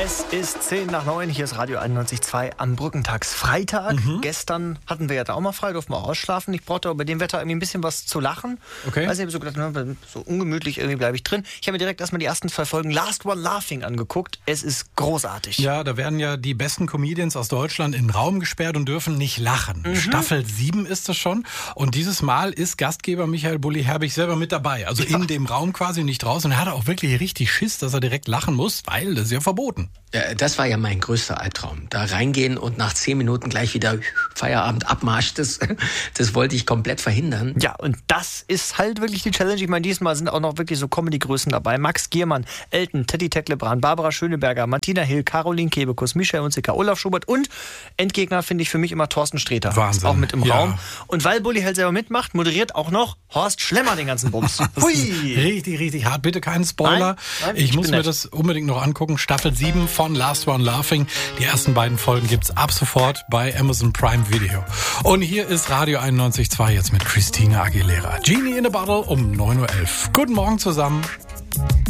Es ist 10:09, hier ist Radio 91.2 am Brückentagsfreitag. Gestern hatten wir ja da auch mal frei, durften wir auch ausschlafen. Ich brauchte aber bei dem Wetter irgendwie ein bisschen was zu lachen. Okay. Weiß nicht, ich habe so gedacht, so ungemütlich irgendwie bleibe ich drin. Ich habe mir direkt erstmal die ersten 2 Folgen Last One Laughing angeguckt. Es ist großartig. Ja, da werden ja die besten Comedians aus Deutschland in den Raum gesperrt und dürfen nicht lachen. Staffel 7 ist das schon. Und dieses Mal ist Gastgeber Michael Bulli-Herbig selber mit dabei. Also in dem Raum quasi, nicht draußen. Und er hatte auch wirklich richtig Schiss, dass er direkt lachen muss, weil das ist ja verboten. Ja, das war ja mein größter Albtraum. Da reingehen und nach 10 Minuten gleich wieder Feierabend, Abmarsch. Das wollte ich komplett verhindern. Ja, und das ist halt wirklich die Challenge. Ich meine, diesmal sind auch noch wirklich so Comedy-Größen dabei. Max Giermann, Elton, Teddy Tecklebrand, Barbara Schöneberger, Martina Hill, Caroline Kebekus, Michael Hunziker, Olaf Schubert und Endgegner finde ich für mich immer Thorsten Sträter. Wahnsinn. Ist auch mit im Ja. Raum. Und weil Bulli halt selber mitmacht, moderiert auch noch Horst Schlemmer den ganzen Bums. Hui! Richtig, richtig hart. Bitte keinen Spoiler. Nein, ich muss bin mir nett. das unbedingt noch angucken. Staffel 7 von Last One Laughing. Die ersten beiden Folgen gibt's ab sofort bei Amazon Prime Video. Und hier ist Radio 91.2 jetzt mit Christina Aguilera. Genie in a Bottle um 9:11 Uhr. Guten Morgen zusammen.